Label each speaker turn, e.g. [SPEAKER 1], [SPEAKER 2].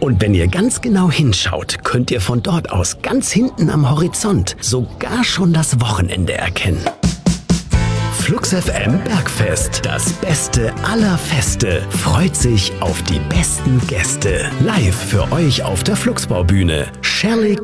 [SPEAKER 1] Und wenn ihr ganz genau hinschaut, könnt ihr von dort aus ganz hinten am Horizont sogar schon das Wochenende erkennen. Flux FM Bergfest, das Beste aller Feste, freut sich auf die besten Gäste. Live für euch auf der Fluxbaubühne, Sherlik